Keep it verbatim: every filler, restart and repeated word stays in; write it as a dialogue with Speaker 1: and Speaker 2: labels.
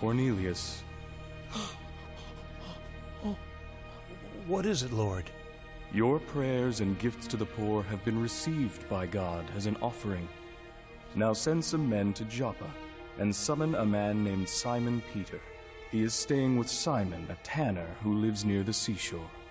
Speaker 1: Cornelius.
Speaker 2: What is it, Lord?
Speaker 1: Your prayers and gifts to the poor have been received by God as an offering. Now send some men to Joppa, and summon a man named Simon Peter. He is staying with Simon, a tanner who lives near the seashore.